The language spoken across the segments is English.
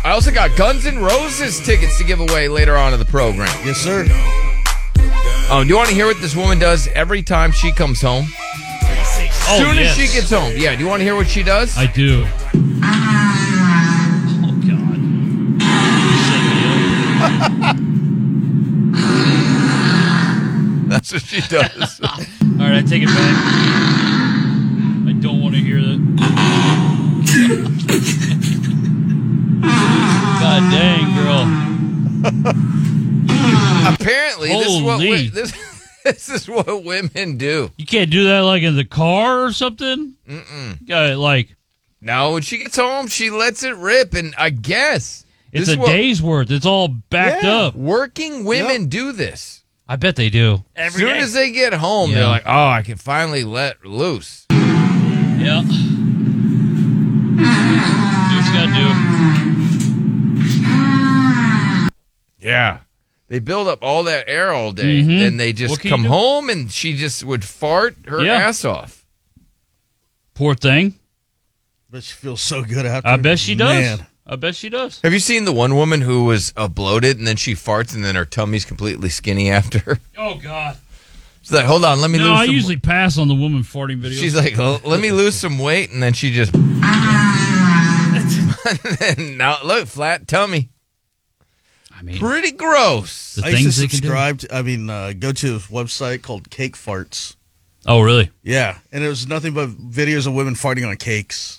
I also got Guns N' Roses tickets to give away later on in the program. Yes, sir. Oh, do you want to hear what this woman does every time she comes home? As soon as she gets home. Yeah, do you want to hear what she does? I do. Oh, God. That's what she does. All right, I take it back. I don't want to hear that. God dang, girl. Apparently, this is what women do. You can't do that like in the car or something? Mm-mm. You got it like... No, when she gets home, she lets it rip, and I guess... It's a day's worth. It's all backed up. Working women do this. I bet they do. As soon as they get home, they're like, oh, I can finally let loose. Yeah. Do what you gotta do. Yeah. They build up all that air all day, then they just come home, and she just would fart her ass off. Poor thing. But she feels so good after. I bet she does. Man. I bet she does. Have you seen the one woman who was bloated, and then she farts, and then her tummy's completely skinny after? Oh, God. She's like, hold on, let me lose I some... usually pass on the woman farting videos. She's like, let me lose some weight, and then she just... Now, look, flat tummy. I mean... Pretty gross. I used to subscribe to, go to a website called Cake Farts. Oh, really? Yeah, and it was nothing but videos of women farting on cakes.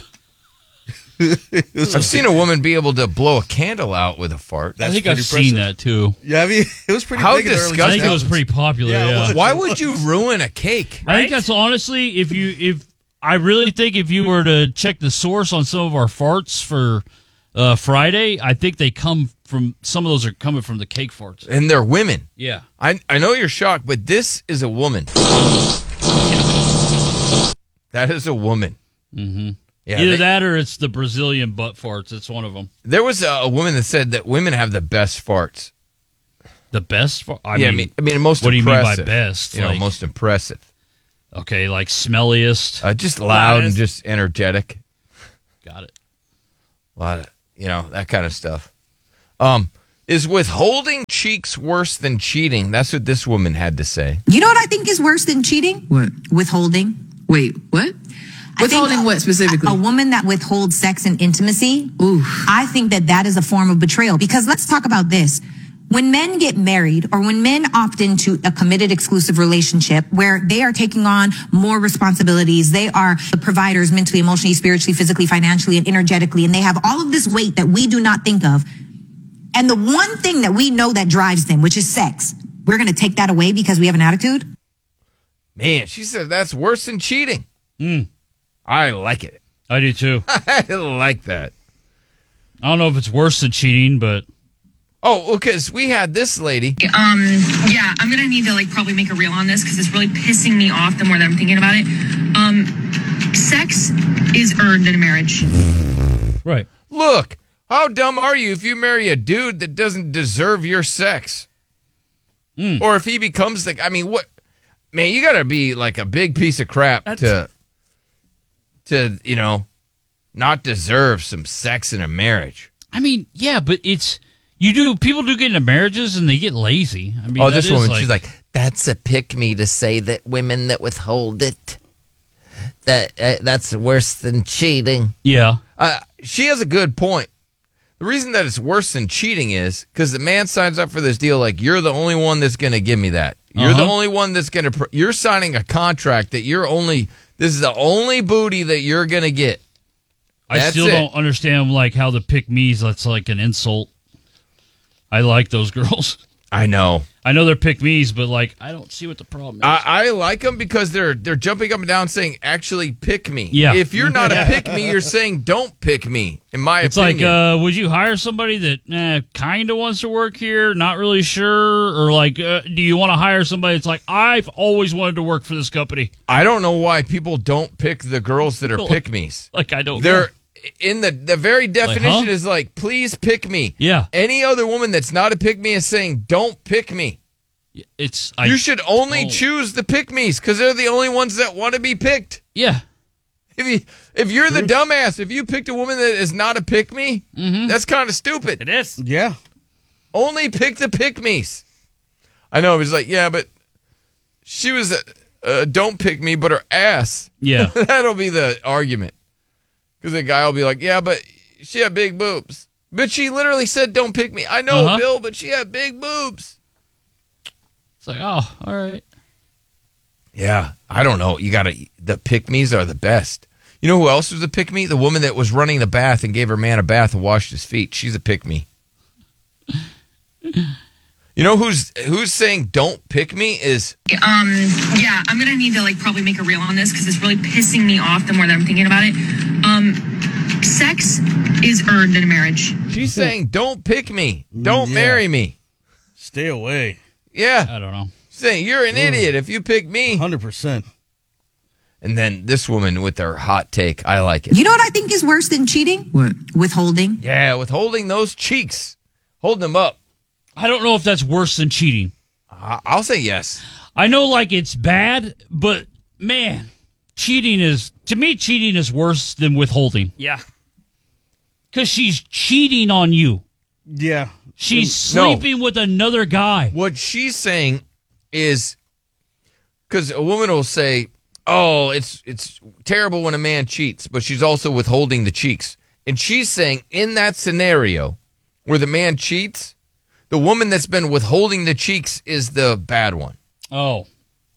I've seen a woman be able to blow a candle out with a fart. I think I've seen that, too. Yeah, I mean, it was pretty How big in the early disgusting. I think it was pretty popular, yeah. Why would you ruin a cake? I think that's honestly, I really think if you were to check the source on some of our farts for Friday, I think they come from, some of those are coming from the cake farts. And they're women. Yeah. I know you're shocked, but this is a woman. That is a woman. Mm-hmm. Yeah, Either that or it's the Brazilian butt farts. It's one of them. There was a woman that said that women have the best farts. The best fart? I mean, most what impressive. do you mean by best? Most impressive. Okay, like smelliest. Just loud and just energetic. Got it. A lot of, that kind of stuff. Is withholding cheeks worse than cheating? That's what this woman had to say. You know what I think is worse than cheating? What? Withholding. Wait, what? Withholding what specifically? A woman that withholds sex and intimacy. Ooh. I think that is a form of betrayal, because let's talk about this. When men get married, or when men opt into a committed exclusive relationship where they are taking on more responsibilities, they are the providers mentally, emotionally, spiritually, physically, financially, and energetically, and they have all of this weight that we do not think of. And the one thing that we know that drives them, which is sex, we're going to take that away because we have an attitude? Man, she said that's worse than cheating. I like it. I do too. I like that. I don't know if it's worse than cheating, but... Oh, because we had this lady. Yeah, I'm going to need to probably make a reel on this because it's really pissing me off the more that I'm thinking about it. Sex is earned in a marriage. Right. Look, how dumb are you if you marry a dude that doesn't deserve your sex? Or if he becomes what? Man, you got to be like a big piece of crap to not deserve some sex in a marriage. I mean, yeah, but people do get into marriages and they get lazy. I mean, this woman, she's like, that's a pick-me to say that women that withhold it, that's worse than cheating. Yeah. She has a good point. The reason that it's worse than cheating is because the man signs up for this deal like, you're the only one that's going to give me that. You're the only one that's going to... You're signing a contract that this is the only booty that you're going to get. I still don't understand how the pick-me's, that's like an insult. I like those girls. I know they're pick-me's, but I don't see what the problem is. I like them because they're jumping up and down saying, actually pick me. Yeah. If you're not a pick me, you're saying don't pick me, in my opinion. It's would you hire somebody that kind of wants to work here, not really sure? Or do you want to hire somebody that's I've always wanted to work for this company? I don't know why people don't pick the girls that are pick me's. I don't know. They're in the very definition is please pick me. Yeah. Any other woman that's not a pick me is saying don't pick me. You should only choose the pick me's because they're the only ones that want to be picked. Yeah. If you're the dumbass, if you picked a woman that is not a pick-me, that's kind of stupid. It is. Yeah. Only pick the pick-me's. I know. He's like, yeah, but she was don't pick me, but her ass. Yeah. That'll be the argument. Because the guy will be like, yeah, but she had big boobs. But she literally said, don't pick me. I know, Bill, but she had big boobs. It's like, oh, all right. Yeah, I don't know. The pick-me's are the best. You know who else was a pick-me? The woman that was running the bath and gave her man a bath and washed his feet. She's a pick-me. You know who's saying don't pick me is... Yeah, I'm going to need to like probably make a reel on this because it's really pissing me off the more that I'm thinking about it. Sex is earned in a marriage. She's saying don't pick me. Don't marry me. Stay away. Yeah. I don't know. Saying you're an idiot if you pick me. 100%. And then this woman with her hot take, I like it. You know what I think is worse than cheating? What? Withholding. Yeah, withholding those cheeks. Holding them up. I don't know if that's worse than cheating. I'll say yes. I know, like, it's bad, but, man, cheating is worse than withholding. Yeah. Because she's cheating on you. Yeah. She's sleeping with another guy. What she's saying is, because a woman will say, oh, it's terrible when a man cheats, but she's also withholding the cheeks. And she's saying in that scenario where the man cheats, the woman that's been withholding the cheeks is the bad one. Oh.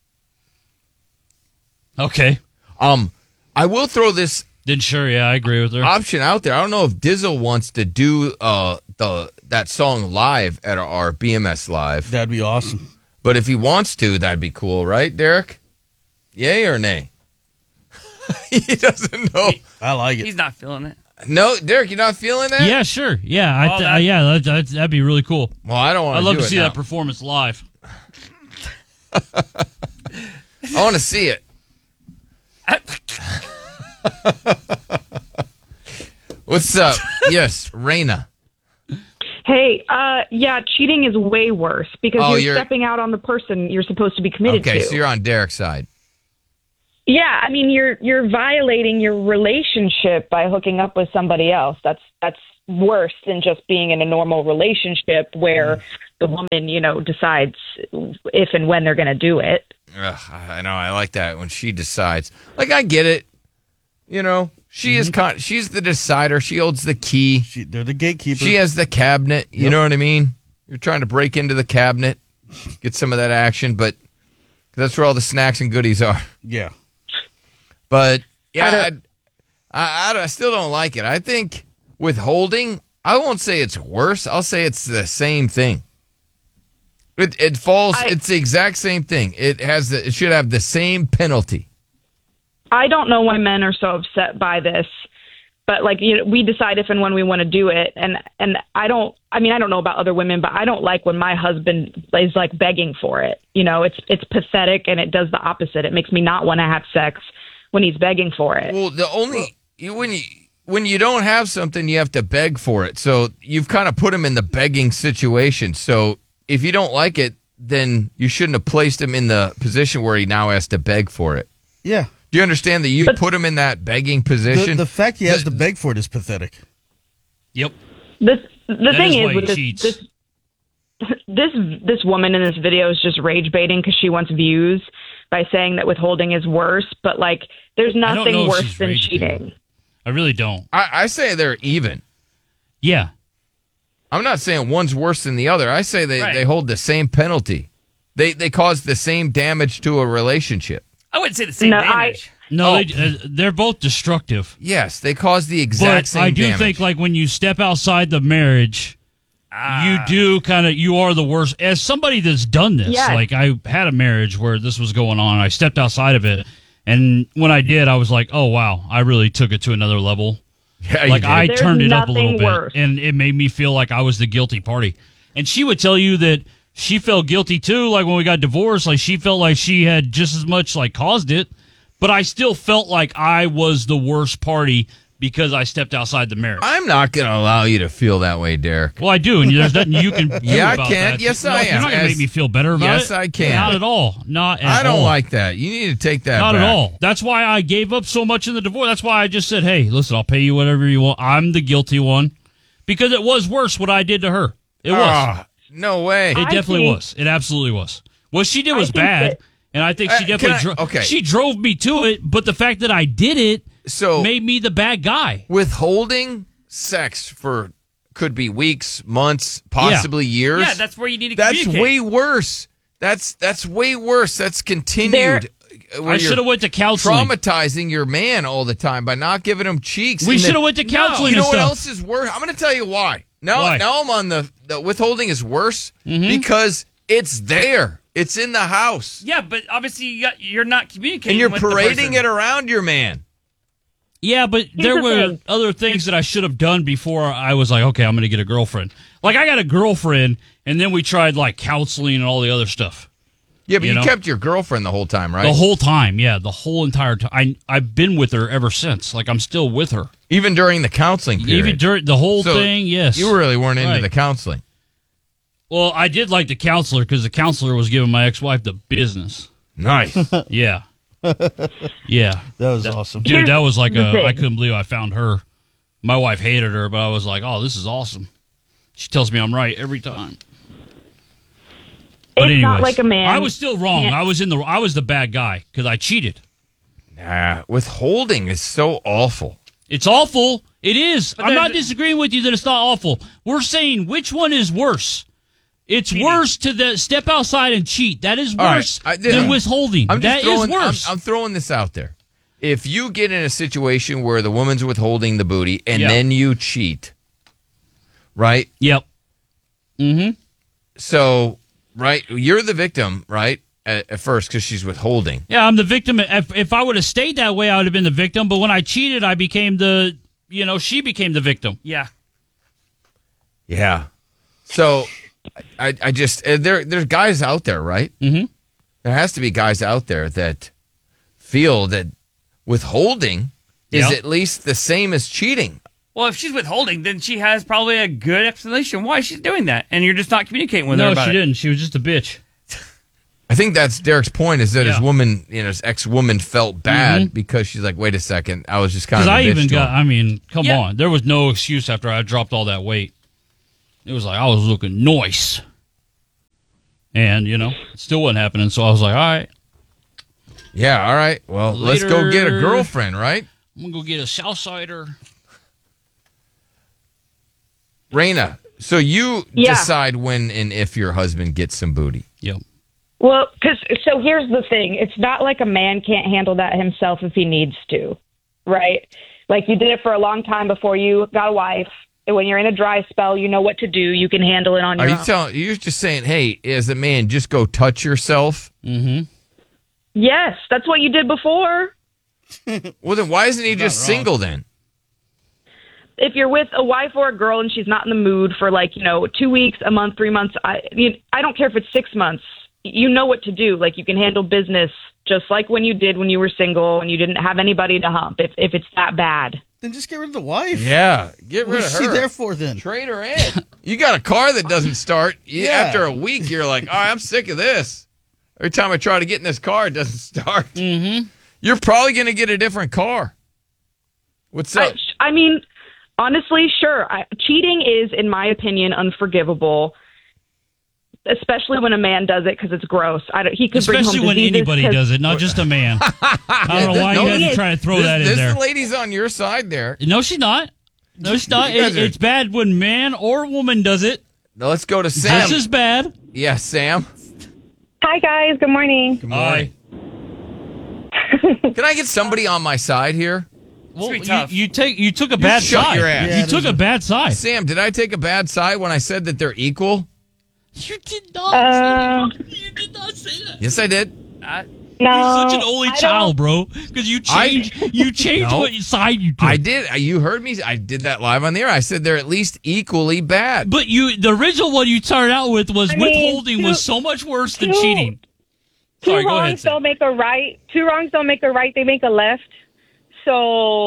Okay. I will throw this Then sure, yeah, I agree with her. option out there. I don't know if Dizzle wants to do that song live at our BMS Live. That'd be awesome. But if he wants to, that'd be cool, right, Derek? Yay or nay? He doesn't know. I like He's it. not feeling it. No, Derek, you're not feeling that? Yeah, sure. Yeah, that'd be really cool. Well, I don't want to I'd love do to it see now. that performance live. I want to see it. What's up? Yes, Raina. Hey, yeah, cheating is way worse because Oh, you're stepping out on the person you're supposed to be committed Okay, to. so you're on Derek's side. Yeah, I mean you're violating your relationship by hooking up with somebody else. That's worse than just being in a normal relationship where the woman, decides if and when they're going to do it. Ugh, I know. I like that when she decides. Like, I get it. She is. She's the decider. She holds the key. They're the gatekeeper. She has the cabinet. You know what I mean? You're trying to break into the cabinet, get some of that action, but that's where all the snacks and goodies are. Yeah. But yeah, I still don't like it. I think withholding, I won't say it's worse. I'll say it's the same thing. It falls. It's the exact same thing. It should have the same penalty. I don't know why men are so upset by this, but we decide if and when we want to do it, and I don't know about other women, but I don't like when my husband is begging for it. It's pathetic, and it does the opposite. It makes me not want to have sex when he's begging for it. Well, when you don't have something, you have to beg for it. So you've kind of put him in the begging situation. So if you don't like it, then you shouldn't have placed him in the position where he now has to beg for it. Yeah. Do you understand that you put him in that begging position? The fact he has to beg for it is pathetic. Yep. The thing is with this woman in this video is just rage baiting because she wants views by saying that withholding is worse, but there's nothing worse than cheating. I really don't. I say they're even. Yeah. I'm not saying one's worse than the other. I say they hold the same penalty. They cause the same damage to a relationship. I wouldn't say the same damage. They're both destructive. Yes, they cause the exact same damage. I do think when you step outside the marriage, you do you are the worst. As somebody that's done this, I had a marriage where this was going on. I stepped outside of it, and when I did, I was like, oh wow, I really took it to another level. Yeah, I turned it up a little worse. bit, and it made me feel like I was the guilty party. And she would tell you that she felt guilty too. Like when we got divorced, she felt like she had just as much caused it, but I still felt like I was the worst party because I stepped outside the marriage. I'm not going to allow you to feel that way, Derek. Well, I do, and there's nothing you can do Yeah, I about can. that. Yes, No, I am. You're not going to make me feel better about it. Yes, I can. Not at all. Not at all. I don't like that. You need to take that Not back. at all. That's why I gave up so much in the divorce. That's why I just said, hey, listen, I'll pay you whatever you want. I'm the guilty one. Because it was worse what I did to her. It was. No way. It definitely was. It absolutely was. What she did was bad, and I think she definitely she drove me to it, but the fact that I did it made me the bad guy. Withholding sex for could be weeks, months, possibly years. Yeah, that's where you need to That's communicate. way worse. That's way worse. That's continued. I should have went to counseling. Traumatizing your man all the time by not giving him cheeks. We should have went to counseling. You know and what stuff. else is worse? I'm going to tell you why. Now Why? I'm on the withholding is worse because it's there. It's in the house. Yeah, but obviously you're not communicating. And you're with the parading person. it around your man. Yeah, but there were other things that I should have done before I was like, okay, I'm going to get a girlfriend. Like, I got a girlfriend, and then we tried, like, counseling and all the other stuff. Yeah, but you kept your girlfriend the whole time, right? The whole time, yeah, the whole entire time. I've been with her ever since. Like, I'm still with her. Even during the counseling period? Even during the whole thing, yes. You really weren't into the counseling. Well, I did like the counselor because the counselor was giving my ex-wife the business. Nice. Yeah. Yeah. That was awesome. Dude, that was like I couldn't believe I found her. My wife hated her, but I was like, oh, this is awesome. She tells me I'm right every time. But It's anyways, not like a man. I was still wrong. I was the bad guy because I cheated. Nah, withholding is so awful. It's awful. It is. But I'm not disagreeing with you that it's not awful. We're saying which one is worse. It's worse to step outside and cheat. That is worse than withholding. That is worse. I'm throwing this out there. If you get in a situation where the woman's withholding the booty and then you cheat, right? Yep. Mm-hmm. So, right, you're the victim, right, at first because she's withholding. Yeah, I'm the victim. If I would have stayed that way, I would have been the victim. But when I cheated, I became she became the victim. Yeah. Yeah. So, I just, there's guys out there, right? Mm-hmm. There has to be guys out there that feel that withholding is at least the same as cheating. Well, if she's withholding, then she has probably a good explanation why she's doing that, and you're just not communicating with her about it. No, she didn't. She was just a bitch. I think that's Derek's point is that his ex-woman felt bad because she's like, wait a second, I was just kind of a bitch come on. There was no excuse after I dropped all that weight. It was like I was looking nice. And, it still wasn't happening, so I was like, all right. Yeah, all right. Well, let's go get a girlfriend, right? I'm going to go get a Southsider. Raina, so you decide when and if your husband gets some booty. Yep. Well, so here's the thing. It's not like a man can't handle that himself if he needs to, right? Like you did it for a long time before you got a wife. And when you're in a dry spell, you know what to do. You can handle it on your own. You're just saying, hey, as a man, just go touch yourself? Mm-hmm. Yes, that's what you did before. Well, then why isn't he just single then? If you're with a wife or a girl and she's not in the mood for 2 weeks, a month, 3 months, I don't care if it's 6 months. You know what to do. Like you can handle business just like when you did when you were single and you didn't have anybody to hump. If it's that bad, then just get rid of the wife. Yeah, get rid of her. What's she there for then? Trade her in. You got a car that doesn't start. After a week, you're like, all right, I'm sick of this. Every time I try to get in this car, it doesn't start. Mm-hmm. You're probably going to get a different car. What's up? I mean, honestly, sure. Cheating is, in my opinion, unforgivable. Especially when a man does it because it's gross. He could bring home especially when diseases anybody does it, not just a man. I don't know why you had to try to throw that in there. This lady's on your side there. No, she's not. No, she's not. It's bad when man or woman does it. Now let's go to Sam. This is bad. Yeah, Sam. Hi, guys. Good morning. Good morning. Can I get somebody on my side here? Well, you took a bad shut side. Your ass. You took a bad side. Sam, did I take a bad side when I said that they're equal? You did not. You did not say that. Yes, I did. No, you're such an only child, bro. Because you changed what side you took. I did. You heard me. I did that live on the air. I said they're at least equally bad. But the original one you started out with was withholding was so much worse than cheating. Two Sorry, go wrongs ahead, Sam. don't make a right. Two wrongs don't make a right. They make a left. So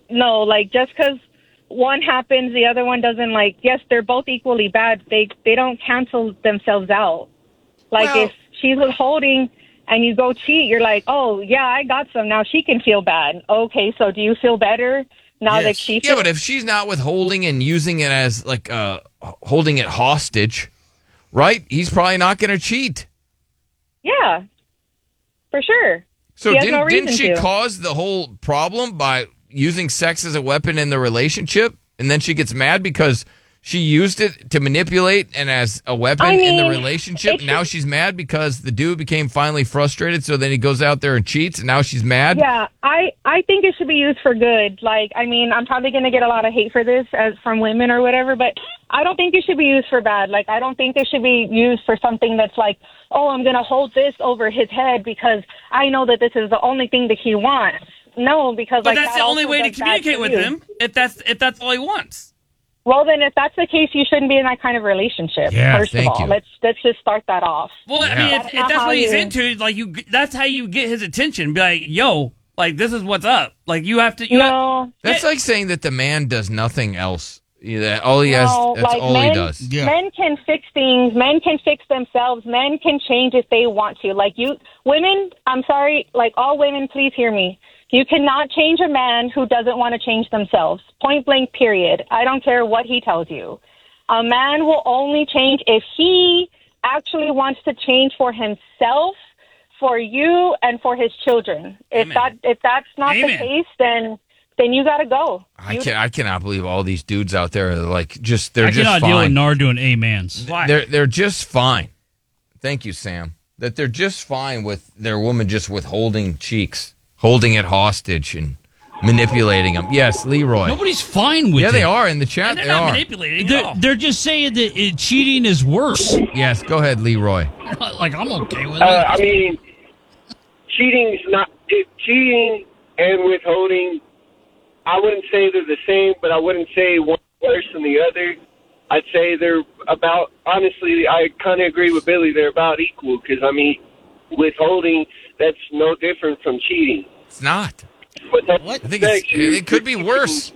no, like just because one happens, the other one doesn't. Like, yes, they're both equally bad. They don't cancel themselves out. Like if she's withholding and you go cheat, you're like, oh yeah, I got some. Now she can feel bad. Okay, so do you feel better now that she? Yeah, but if she's not withholding and using it as like holding it hostage, right? He's probably not going to cheat. Yeah, for sure. So didn't she cause the whole problem by using sex as a weapon in the relationship? And then she gets mad because she used it to manipulate and as a weapon in the relationship. Now she's mad because the dude became finally frustrated. So then he goes out there and cheats. And now she's mad. Yeah, I think it should be used for good. Like, I mean, I'm probably going to get a lot of hate for this from women or whatever, but I don't think it should be used for bad. Like, I don't think it should be used for something that's like, oh, I'm going to hold this over his head because I know that this is the only thing that he wants. No, because but that's the only way to communicate with him. If that's all he wants. Well, then, if that's the case, you shouldn't be in that kind of relationship. Yeah, first of all, let's just start that off. Well, I mean, if that's what he's into, like that's how you get his attention. Be like, yo, like this is what's up. Like you have to. That's like saying that the man does nothing else. That all he has. That's like all he does. Yeah. Men can fix things. Men can fix themselves. Men can change if they want to. Like women. I'm sorry. Like all women, please hear me. You cannot change a man who doesn't want to change themselves. Point blank, period. I don't care what he tells you. A man will only change if he actually wants to change for himself, for you, and for his children. If that's not the case, then you got to go. I cannot believe all these dudes out there are like they're just fine. I cannot deal with Nar doing amens. Why? They're just fine. Thank you, Sam. That they're just fine with their woman just withholding cheeks. Holding it hostage and manipulating them. Yes, Leroy. Nobody's fine with it. Yeah, they are in the chat. They're not manipulating. They're just saying that cheating is worse. Yes, go ahead, Leroy. Like I'm okay with it. I mean, cheating and withholding. I wouldn't say they're the same, but I wouldn't say one worse than the other. I'd say they're about. Honestly, I kind of agree with Billy. They're about equal because I mean, withholding. That's no different from cheating. It's not. But I think it could be worse.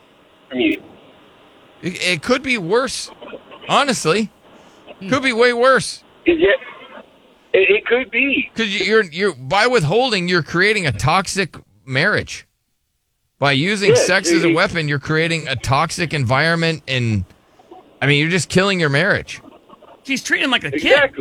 It could be worse. Honestly, could be way worse. Yeah, it could be. Because you're by withholding, you're creating a toxic marriage. By using sex as a weapon, you're creating a toxic environment, and I mean, you're just killing your marriage. She's treating him like a kid. Exactly.